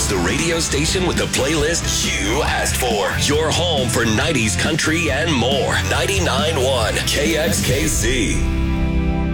is the radio station with the playlist you asked for. Your home for 90s country and more. 99.1 KXKC.